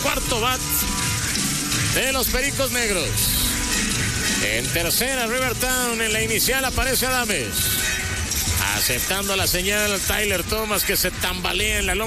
cuarto bat de los Pericos Negros. En tercera, Rivertown. En la inicial aparece Adames. Aceptando la señal, Tyler Thomas, que se tambalea en la loma